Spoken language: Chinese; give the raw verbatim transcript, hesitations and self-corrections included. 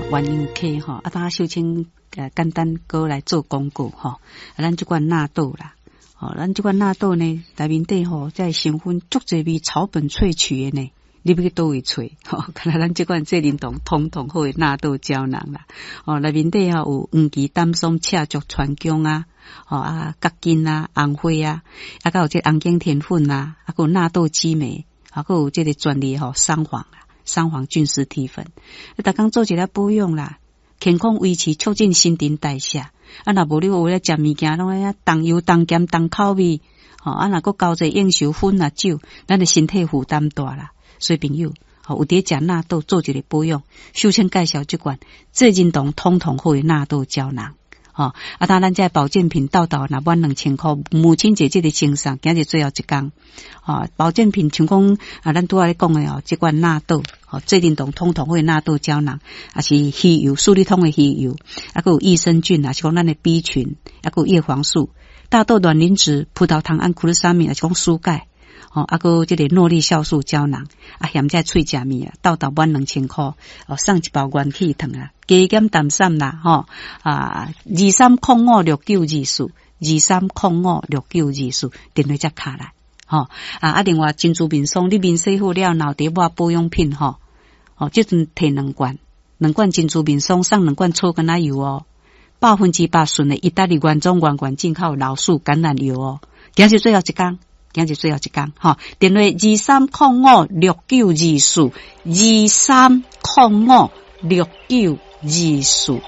鸳鸯 K 吼，啊，当秀清呃简单过来做广告吼，啊，咱这款纳豆啦，哦，咱这款纳豆呢，内面底吼在成分足侪味草本萃取的呢，你要去倒位找？吼，看来咱这款这灵动通通好的纳豆胶囊啦，哦，内面底吼有黄芪、丹松、赤竹、川芎啊，哦啊角筋啊、红花啊，啊，还有这红景田粉啊，啊，还有纳豆激酶，啊，还有这个专利吼桑黄啊。桑黄菌丝体粉，逐工做一个保养啦，健康维持，促进新陈代谢。啊，若无你有咧食物件，拢咧重油、重咸、重口味，吼、哦，啊，若个交者应酬薰啊酒，咱的身体负担大啦。所以朋友，吼、哦，有伫食纳豆做一个保养，首先介绍这款最认同通通好的纳豆胶囊。哦，啊，当咱这保健品到到若满两千块，母亲节这个清爽，今日最后一天。哦，保健品像讲啊，咱拄仔咧讲的哦，这款纳豆，哦，最灵动通通会纳豆胶囊，啊是鱼油，素利通的鱼油，啊还有益生菌，啊是讲咱的 B 群，啊还有叶黄素、大豆卵磷脂、葡萄糖胺、库鲁沙米，啊是讲蔬钙。哦，啊，个这个诺丽酵素胶囊，啊，嫌在脆食物啊，到到满两千块，哦，送一包元气糖啊，加减淡散啦，吼、哦、啊，二三空五六九二四，二三空五六九二四，电话才卡来，吼、哦、啊，啊，另外珍珠面霜，你面洗好了，脑袋抹保养品，吼、哦，哦，这阵摕两罐，两罐珍珠面霜，送两罐草橄榄油哦，百分之百纯的意大利原装原罐进口老树橄榄油哦，今日最后一天。今日最后一天，吼，电话二三空五六九二四，二三空五六九二四。